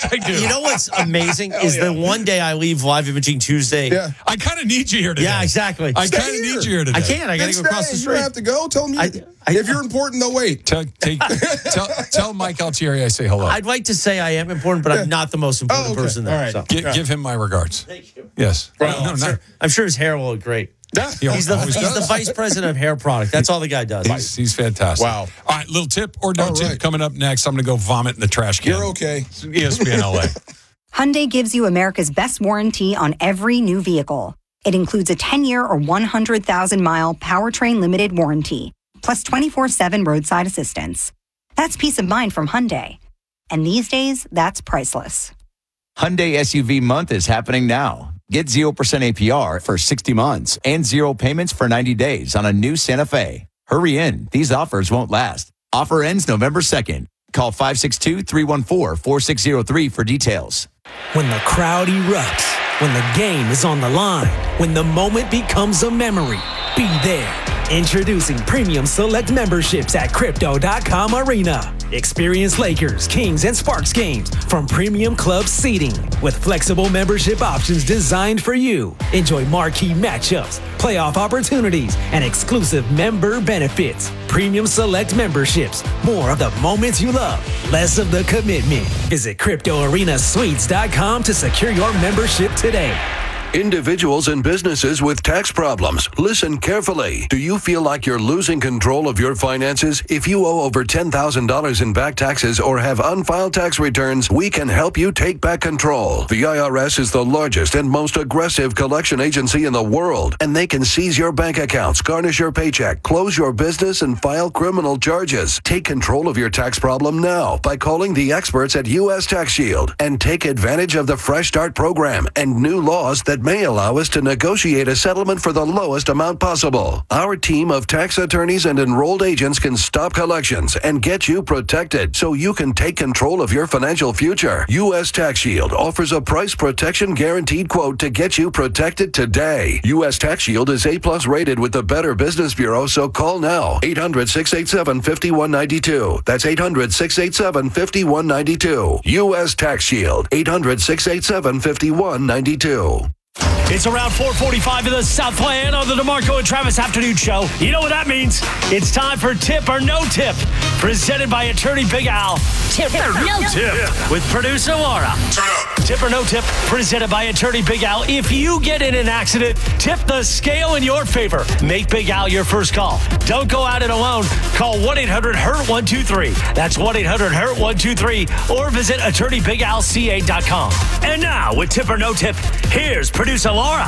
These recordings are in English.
I do. You know what's amazing is the one day I leave Live Imaging Tuesday. Yeah. I kind of need you here today. Yeah, exactly. I Stay kind of here. need you here today. I can't. I got to go across the You street. don't have to go. Tell me. If you're important, they'll wait. Tell Mike Altieri I say hello. I'd like to say I am important, but I'm not the most important okay. person there. All right. So. Give him my regards. Thank you. Yes. Well, I'm sure his hair will look great. He's the vice president of hair product. That's all the guy does. He's fantastic. Wow. All right, little tip or no tip coming up next. I'm going to go vomit in the trash can. You're okay. ESPN LA. Hyundai gives you America's best warranty on every new vehicle. It includes a 10-year or 100,000-mile powertrain limited warranty, plus 24/7 roadside assistance. That's peace of mind from Hyundai. And these days, that's priceless. Hyundai SUV month is happening now. Get 0% APR for 60 months and 0 payments for 90 days on a new Santa Fe. Hurry in. These offers won't last. Offer ends November 2nd. Call 562-314-4603 for details. When the crowd erupts, when the game is on the line, when the moment becomes a memory, be there. Introducing Premium Select memberships at Crypto.com Arena. Experience Lakers, Kings, and Sparks games from premium club seating with flexible membership options designed for you. Enjoy marquee matchups, playoff opportunities, and exclusive member benefits. Premium Select memberships. More of the moments you love, less of the commitment. Visit CryptoArenaSuites.com to secure your membership today. Individuals and businesses with tax problems, listen carefully. Do you feel like you're losing control of your finances? If you owe over $10,000 in back taxes or have unfiled tax returns, we can help you take back control. The IRS is the largest and most aggressive collection agency in the world, and they can seize your bank accounts, garnish your paycheck, close your business, and file criminal charges. Take control of your tax problem now by calling the experts at U.S. Tax Shield and take advantage of the Fresh Start program and new laws that may allow us to negotiate a settlement for the lowest amount possible. Our team of tax attorneys and enrolled agents can stop collections and get you protected so you can take control of your financial future. U.S. Tax Shield offers a price protection guaranteed quote to get you protected today. U.S. Tax Shield is A+ rated with the Better Business Bureau, so call now. 800-687-5192. That's 800-687-5192. U.S. Tax Shield. 800-687-5192. It's around 4:45 in the Southland on the DeMarco and Travis Afternoon Show. You know what that means? It's time for Tip or No Tip, presented by attorney Big Al. Tip or No Tip with producer Laura. Tip or No Tip, presented by attorney Big Al. If you get in an accident, tip the scale in your favor. Make Big Al your first call. Don't go at it alone. Call 1-800-HURT-123. That's 1-800-HURT-123. Or visit attorneybigalca.com. And now, with Tip or No Tip, here's producer Laura.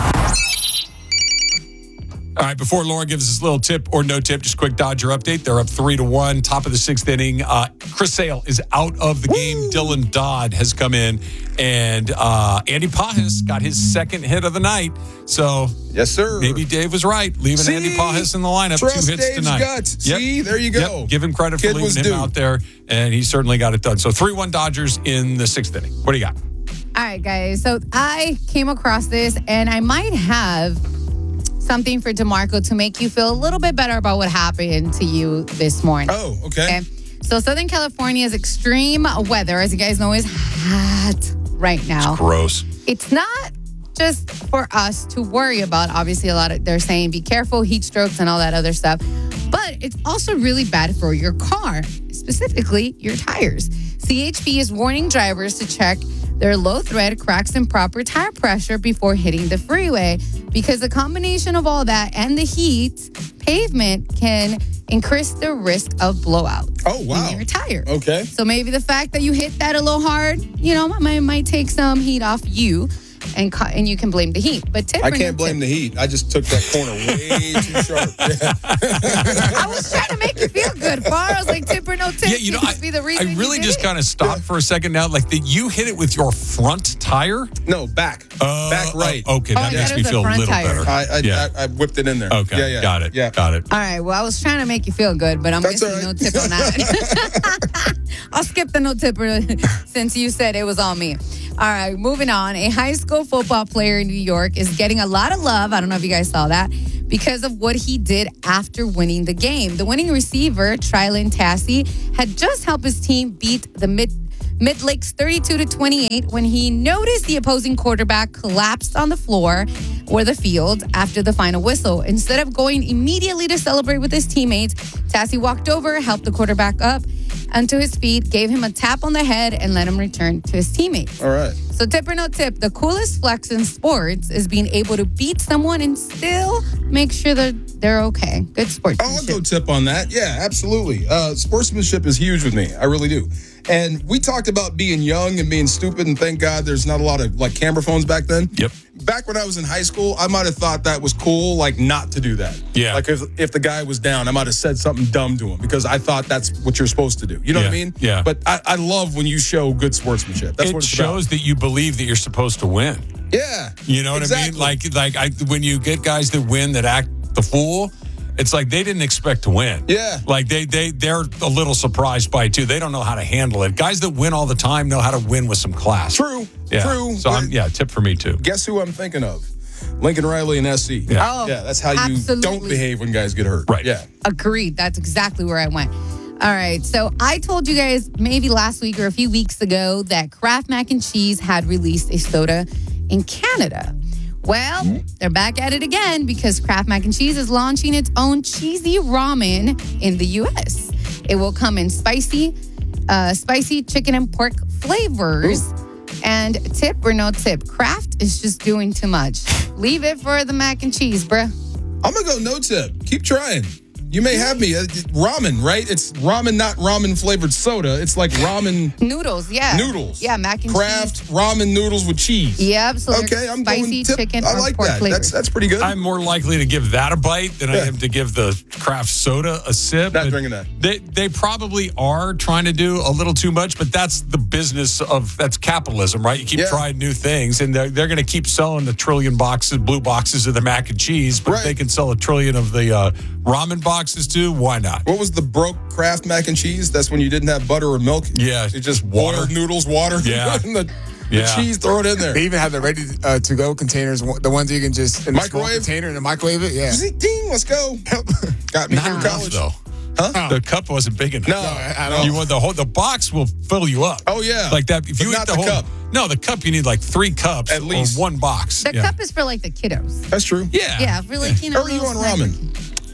All right, before Laura gives us a little tip or no tip, just quick Dodger update. They're up 3-1, top of the 6th inning. Chris Sale is out of the game. Dylan Dodd has come in, and Andy Pajas got his second hit of the night. So, yes, sir. Maybe Dave was right, leaving Andy Pajas in the lineup. Trust 2 hits Dave's tonight. guts. See, there you go. Yep. Give him credit for leaving him out there, and he certainly got it done. So 3-1 Dodgers in the 6th inning. What do you got? All right, guys. So I came across this, and I might have something for DeMarco to make you feel a little bit better about what happened to you this morning. Oh, okay. So Southern California's extreme weather, as you guys know, is hot right now. It's gross. It's not just for us to worry about. Obviously, they're saying be careful, heat strokes and all that other stuff. But it's also really bad for your car, specifically your tires. CHP is warning drivers to check their low thread, cracks, and proper tire pressure before hitting the freeway, because the combination of all that and the heat, pavement can increase the risk of blowouts in your tire. Okay. So maybe the fact that you hit that a little hard, might take some heat off you. And you can blame the heat. But tip I can't blame the heat. I just took that corner way too sharp. I was trying to make you feel good, Far. I was like, tip or no tip. Yeah, I really just kind of stopped for a second now. Like, you hit it with your front tire? No, back. Back right. Okay, that makes me feel a little better. I whipped it in there. Okay, yeah. Got it. Yeah. Got it. All right, well, I was trying to make you feel good, but I'm guessing no tip on that. I'll skip the no tipper since you said it was on me. All right, moving on. A high school football player in New York is getting a lot of love. I don't know if you guys saw that, because of what he did after winning the game. The winning receiver, Trilin Tassie, had just helped his team beat the Mid-Lakes 32-28 when he noticed the opposing quarterback collapsed on the floor or the field after the final whistle. Instead of going immediately to celebrate with his teammates, Tassie walked over, helped the quarterback up onto his feet, gave him a tap on the head, and let him return to his teammates. All right. So tip or no tip, the coolest flex in sports is being able to beat someone and still make sure that they're okay. Good sportsmanship. I'll go tip on that. Yeah, absolutely. Sportsmanship is huge with me. I really do. And we talked about being young and being stupid, and thank God there's not a lot of like camera phones back then. Yep. Back when I was in high school, I might have thought that was cool, like not to do that. Yeah. Like if the guy was down, I might have said something dumb to him because I thought that's what you're supposed to do. You know what I mean? Yeah. But I love when you show good sportsmanship. That's what it's shows about. that you believe that you're supposed to win. Yeah. You know what exactly. I mean? When you get guys that win that act the fool, it's like they didn't expect to win. Yeah. Like they're a little surprised by it too. They don't know how to handle it. Guys that win all the time know how to win with some class. True. Yeah. True. So tip for me too. Guess who I'm thinking of? Lincoln Riley and SC. Yeah. Oh, Yeah, that's how you absolutely. don't behave when guys get hurt. Right. Yeah. Agreed. That's exactly where I went. All right. So I told you guys maybe last week or a few weeks ago that Kraft Mac and Cheese had released a soda in Canada. Well, they're back at it again because Kraft Mac and Cheese is launching its own cheesy ramen in the U.S. It will come in spicy chicken and pork flavors. Ooh. And tip or no tip, Kraft is just doing too much. Leave it for the mac and cheese, bruh. I'm going to go no tip. Keep trying. You may have me. Ramen, right? It's ramen, not ramen flavored soda. It's like ramen. Noodles, yeah. Noodles. Yeah, mac and Kraft cheese. ramen noodles with cheese. Yep. So okay, I'm spicy going tip. chicken I or like pork that. flavors. That's pretty good. I'm more likely to give that a bite than I am to give the Kraft soda a sip. Not drinking that. They probably are trying to do a little too much, but that's the business that's capitalism, right? You keep trying new things, and they're going to keep selling the trillion blue boxes of the mac and cheese, but if they can sell a trillion of the ramen boxes too, why not? What was the broke Kraft mac and cheese? That's when you didn't have butter or milk. Yeah, you just water. boiled noodles, water. Yeah. And the cheese, throw it in there. They even have the ready to go containers, the ones you can just in microwave a small container and microwave it. Yeah. Ding, let's go. Got me through college though. Huh? The cup wasn't big enough. No, I don't. You want the box will fill you up. Oh yeah, like that. If you eat the whole cup. No, the cup you need like 3 cups at least or 1 box. The cup is for like the kiddos. That's true. Yeah. Yeah, for like How are you on ramen?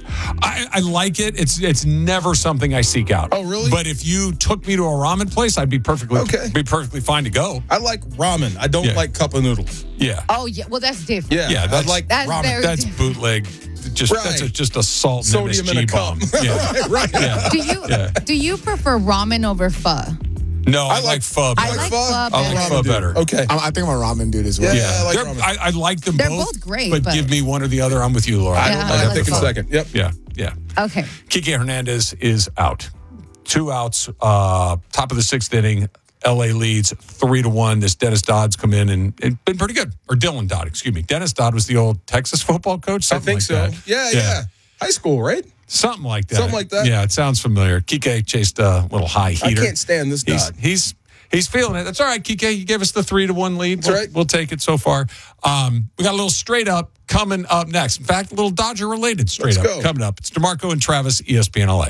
I like it. It's never something I seek out. Oh, really? But if you took me to a ramen place, I'd be perfectly fine to go. I like ramen. I don't like cup of noodles. Yeah. Oh yeah. Well, that's different. Yeah. I like ramen. That's bootleg. Just a salt and sodium in a cup. bomb. Yeah. Right. Yeah. Do you prefer ramen over pho? No, I like pho. I like pho I like pho better. Okay. I think I'm a ramen dude as well. Yeah, I like ramen. I like them They're both. both great, but give me one or the other. I'm with you, Laura. I think it's second. Yep. Yeah. Okay. Kike Hernandez is out. 2 outs. Top of the 6th inning. LA leads 3-1. This Dennis Dodd's come in and been pretty good. Or Dylan Dodd, excuse me. Dennis Dodd was the old Texas football coach. I think so. That. Yeah. High school, right? Something like that. Yeah, it sounds familiar. Kike chased a little high heater. I can't stand this Dodd. He's feeling it. That's all right, Kike. You gave us the 3-1 lead. That's right. We'll take it so far. We got a little straight up coming up next. In fact, a little Dodger related straight up coming up. It's DeMarco and Travis, ESPN LA.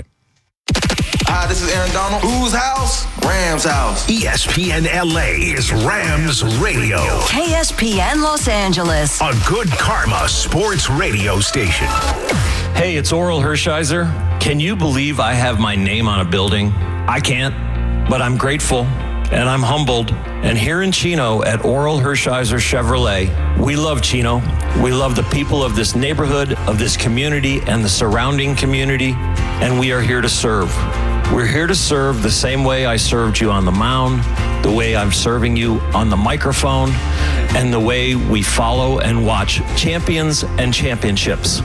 Hi, this is Aaron Donald. Whose house? Rams house. ESPN LA is Rams Radio. KSPN Los Angeles. A good karma sports radio station. Hey, it's Oral Hershiser. Can you believe I have my name on a building? I can't, but I'm grateful and I'm humbled. And here in Chino at Oral Hershiser Chevrolet, we love Chino. We love the people of this neighborhood, of this community, and the surrounding community, and we are here to serve. We're here to serve the same way I served you on the mound, the way I'm serving you on the microphone, and the way we follow and watch champions and championships.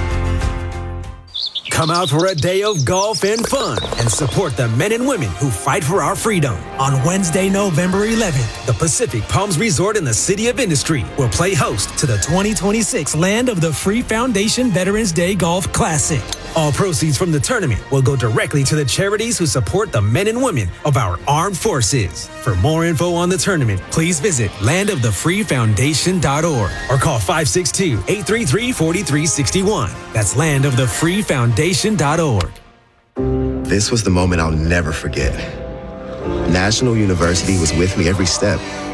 Come out for a day of golf and fun and support the men and women who fight for our freedom. On Wednesday, November 11th, the Pacific Palms Resort in the City of Industry will play host to the 2026 Land of the Free Foundation Veterans Day Golf Classic. All proceeds from the tournament will go directly to the charities who support the men and women of our armed forces. For more info on the tournament, please visit landofthefreefoundation.org or call 562-833-4361. That's landofthefreefoundation.org. This was the moment I'll never forget. National University was with me every step.